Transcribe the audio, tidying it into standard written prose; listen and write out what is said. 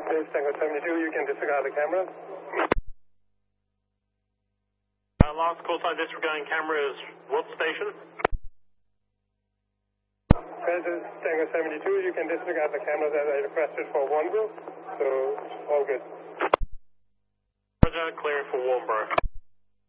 This is Tango 72, you can disregard the cameras. Last call sign disregarding camera is what station? This is Tango 72, you can disregard the cameras as I requested for Warnbro, so all good. Roger, clear for Warnbro.